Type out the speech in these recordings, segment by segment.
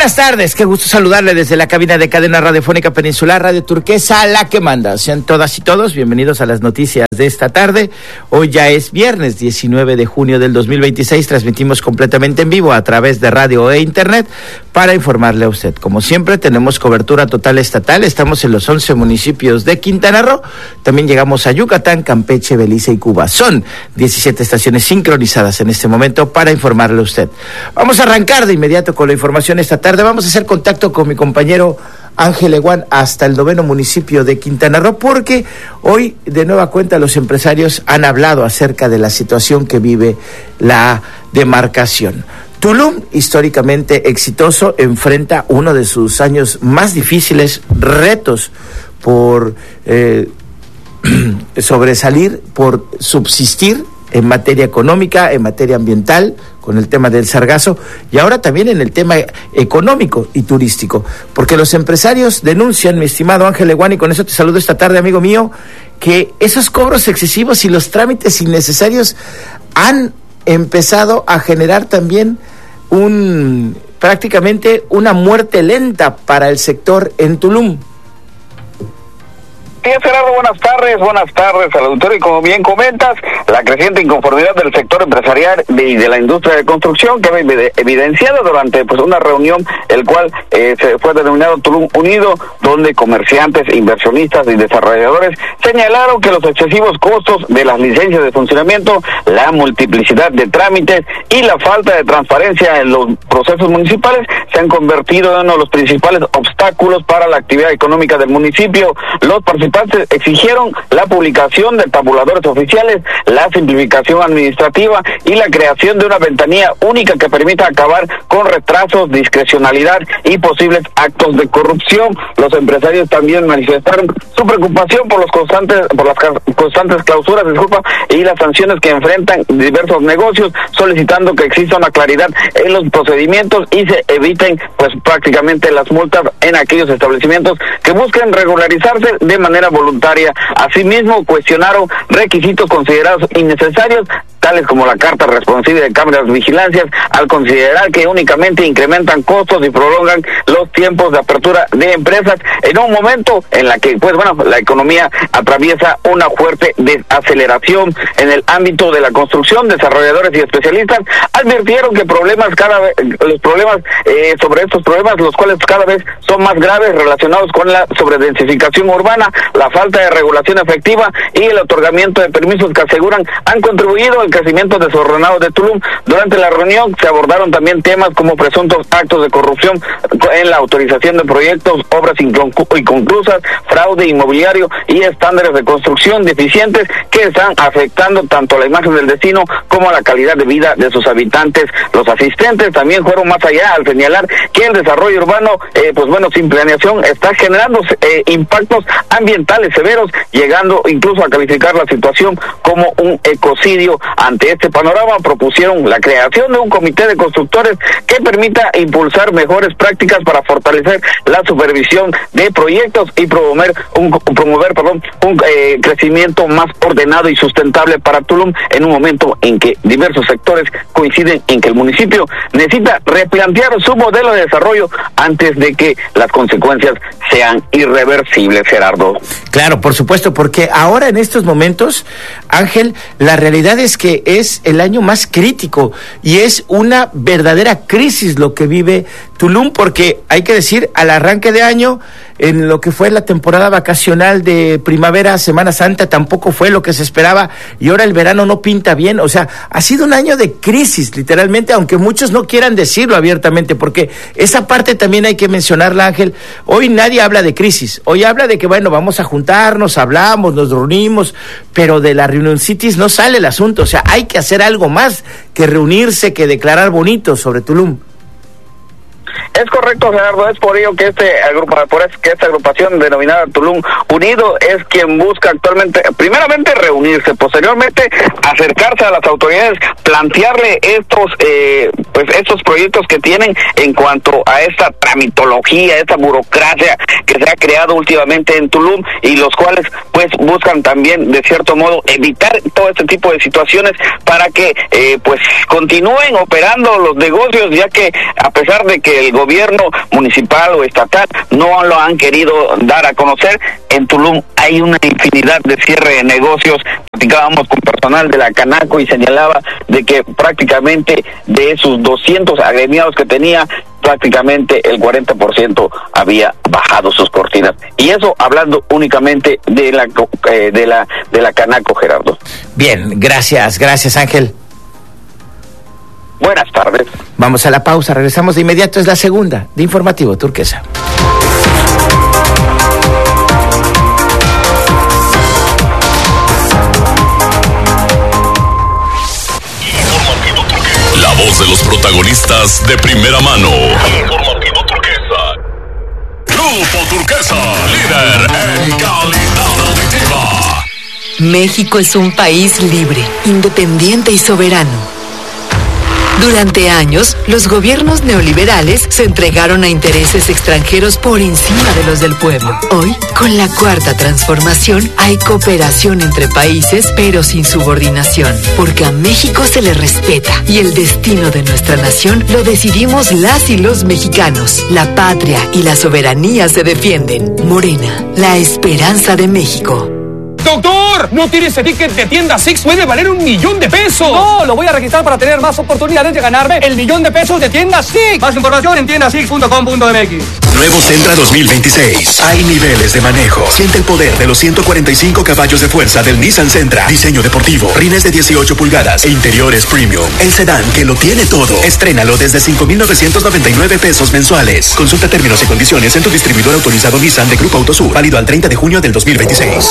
Buenas tardes, qué gusto saludarle desde la cabina de Cadena Radiofónica Peninsular, Radio Turquesa, la que manda. Sean todas y todos bienvenidos a las noticias de esta tarde. Hoy ya es viernes 19 de junio del 2026, transmitimos completamente en vivo a través de radio e internet para informarle a usted. Como siempre, tenemos cobertura total estatal, estamos en los 11 municipios de Quintana Roo, también llegamos a Yucatán, Campeche, Belice y Cuba. Son 17 estaciones sincronizadas en este momento para informarle a usted. Vamos a arrancar de inmediato con la información esta tarde. Vamos a hacer contacto con mi compañero Ángel Eguán hasta el 9º municipio de Quintana Roo, porque hoy de nueva cuenta los empresarios han hablado acerca de la situación que vive la demarcación. Tulum, históricamente exitoso, enfrenta uno de sus años más difíciles, retos por sobresalir, por subsistir en materia económica, en materia ambiental, con el tema del sargazo, y ahora también en el tema económico y turístico, porque los empresarios denuncian, mi estimado Ángel Eguán, y con eso te saludo esta tarde, amigo mío, que esos cobros excesivos y los trámites innecesarios han empezado a generar también prácticamente una muerte lenta para el sector en Tulum. Sí, Gerardo, buenas tardes al auditorio, y como bien comentas, la creciente inconformidad del sector empresarial y de la industria de construcción que evidenciado durante una reunión, el cual se fue denominado Tulum Unido, donde comerciantes, inversionistas y desarrolladores señalaron que los excesivos costos de las licencias de funcionamiento, la multiplicidad de trámites y la falta de transparencia en los procesos municipales se han convertido en uno de los principales obstáculos para la actividad económica del municipio. Los participantes exigieron la publicación de tabuladores oficiales, la simplificación administrativa y la creación de una ventanilla única que permita acabar con retrasos, discrecionalidad y posibles actos de corrupción. Los empresarios también manifestaron su preocupación por las constantes clausuras, y las sanciones que enfrentan diversos negocios, solicitando que exista una claridad en los procedimientos y se eviten prácticamente las multas en aquellos establecimientos que busquen regularizarse de manera voluntaria. Asimismo, cuestionaron requisitos considerados innecesarios, tales como la carta responsiva de cámaras de vigilancias, al considerar que únicamente incrementan costos y prolongan los tiempos de apertura de empresas en un momento en la que la economía atraviesa una fuerte desaceleración. En el ámbito de la construcción, desarrolladores y especialistas advirtieron que sobre estos problemas, los cuales cada vez son más graves, relacionados con la sobredensificación urbana, la falta de regulación efectiva y el otorgamiento de permisos que aseguran han contribuido al crecimiento desordenado de Tulum. Durante la reunión se abordaron también temas como presuntos actos de corrupción en la autorización de proyectos, obras inconclusas, fraude inmobiliario y estándares de construcción deficientes que están afectando tanto la imagen del destino como la calidad de vida de sus habitantes. Los asistentes también fueron más allá al señalar que el desarrollo urbano, sin planeación, está generando impactos ambientales severos, llegando incluso a calificar la situación como un ecocidio. Ante este panorama, propusieron la creación de un comité de constructores que permita impulsar mejores prácticas para fortalecer la supervisión de proyectos y promover un crecimiento más ordenado y sustentable para Tulum, en un momento en que diversos sectores coinciden en que el municipio necesita replantear su modelo de desarrollo antes de que las consecuencias sean irreversibles, Gerardo. Claro, por supuesto, porque ahora en estos momentos, Ángel, la realidad es que es el año más crítico y es una verdadera crisis lo que vive Tulum, porque hay que decir, al arranque de año, en lo que fue la temporada vacacional de primavera, Semana Santa, tampoco fue lo que se esperaba, y ahora el verano no pinta bien. O sea, ha sido un año de crisis, literalmente, aunque muchos no quieran decirlo abiertamente, porque esa parte también hay que mencionarla, Ángel. Hoy nadie habla de crisis, hoy habla de que, vamos a juntarnos, hablamos, nos reunimos, pero de la reunioncitis no sale el asunto. O sea, hay que hacer algo más que reunirse, que declarar bonito sobre Tulum. Es correcto, Gerardo, es por ello que esta agrupación denominada Tulum Unido es quien busca actualmente, primeramente, reunirse, posteriormente acercarse a las autoridades, plantearle estos proyectos que tienen en cuanto a esta tramitología, esta burocracia que se ha creado últimamente en Tulum, y los cuales buscan también de cierto modo evitar todo este tipo de situaciones para que continúen operando los negocios, ya que a pesar de que el gobierno gobierno municipal o estatal no lo han querido dar a conocer. En Tulum hay una infinidad de cierre de negocios. Platicábamos con personal de la Canaco y señalaba de que prácticamente de esos 200 agremiados que tenía, prácticamente el 40% había bajado sus cortinas. Y eso hablando únicamente de la Canaco, Gerardo. Bien, gracias Ángel. Buenas tardes. Vamos a la pausa, regresamos de inmediato, es la segunda de Informativo Turquesa. La voz de los protagonistas de primera mano. Informativo Turquesa. Grupo Turquesa, líder en calidad auditiva. México es un país libre, independiente y soberano. Durante años, los gobiernos neoliberales se entregaron a intereses extranjeros por encima de los del pueblo. Hoy, con la Cuarta Transformación, hay cooperación entre países, pero sin subordinación, porque a México se le respeta y el destino de nuestra nación lo decidimos las y los mexicanos. La patria y la soberanía se defienden. Morena, la esperanza de México. ¡Doctor! No tire ese ticket de tienda Six, puede valer $1,000,000. No, lo voy a registrar para tener más oportunidades de ganarme el $1,000,000 de tienda Six. Más información en tiendasix.com.mx. Nuevo Sentra 2026. Hay niveles de manejo. Siente el poder de los 145 caballos de fuerza del Nissan Sentra. Diseño deportivo, rines de 18 pulgadas e interiores premium. El sedán que lo tiene todo. Estrénalo desde $5,999 mensuales. Consulta términos y condiciones en tu distribuidor autorizado Nissan de Grupo Autosur. Válido al 30 de junio del 2026.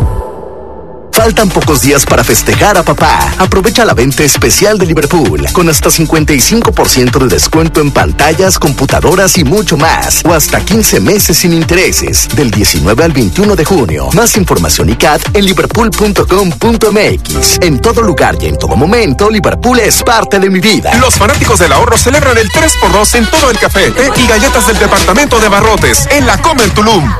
Faltan pocos días para festejar a papá. Aprovecha la venta especial de Liverpool con hasta 55% de descuento en pantallas, computadoras y mucho más. O hasta 15 meses sin intereses del 19 al 21 de junio. Más información y CAT en liverpool.com.mx. En todo lugar y en todo momento, Liverpool es parte de mi vida. Los fanáticos del ahorro celebran el 3x2 en todo el café, té y galletas del departamento de Barrotes en la Comer Tulum.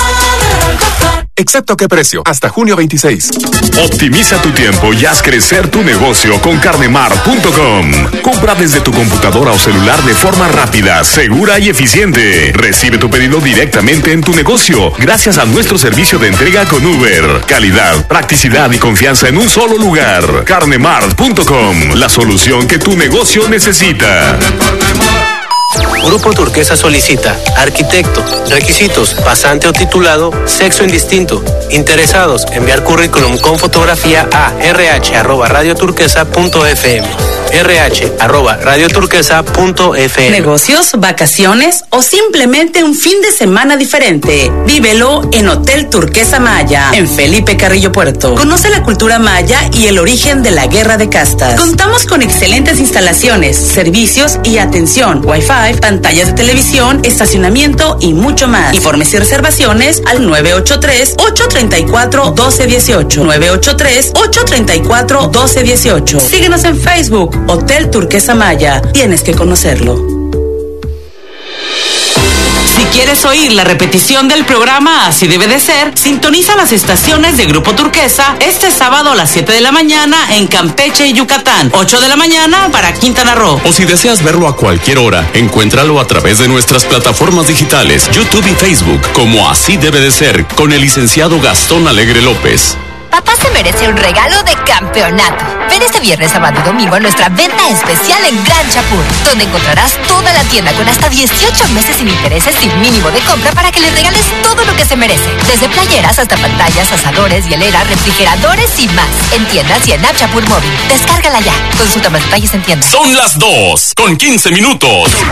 Excepto qué precio, hasta junio 26. Optimiza tu tiempo y haz crecer tu negocio con carnemar.com. Compra desde tu computadora o celular de forma rápida, segura y eficiente. Recibe tu pedido directamente en tu negocio gracias a nuestro servicio de entrega con Uber. Calidad, practicidad y confianza en un solo lugar. carnemar.com, la solución que tu negocio necesita. Grupo Turquesa solicita arquitecto, requisitos, pasante o titulado, sexo indistinto. Interesados, enviar currículum con fotografía a rh@radioturquesa.fm. rh@radioturquesa.fm. Negocios, vacaciones o simplemente un fin de semana diferente. Vívelo en Hotel Turquesa Maya, en Felipe Carrillo Puerto. Conoce la cultura maya y el origen de la guerra de castas. Contamos con excelentes instalaciones, servicios y atención, Wi-Fi, pantallas de televisión, estacionamiento y mucho más. Informes y reservaciones al 983-834-1218. 983-834-1218. Síguenos en Facebook, Hotel Turquesa Maya. Tienes que conocerlo. Si quieres oír la repetición del programa Así Debe de Ser, sintoniza las estaciones de Grupo Turquesa este sábado a las 7 de la mañana en Campeche y Yucatán, 8 de la mañana para Quintana Roo. O si deseas verlo a cualquier hora, encuéntralo a través de nuestras plataformas digitales, YouTube y Facebook, como Así Debe de Ser, con el licenciado Gastón Alegre López. Papá se merece un regalo de campeonato. Ven este viernes, sábado y domingo a nuestra venta especial en Gran Chapur, donde encontrarás toda la tienda con hasta 18 meses sin intereses y mínimo de compra para que le regales todo lo que se merece. Desde playeras hasta pantallas, asadores, hieleras, refrigeradores y más. En tiendas y en App Chapur Móvil. Descárgala ya. Consulta más detalles en tiendas. Son las 2:15.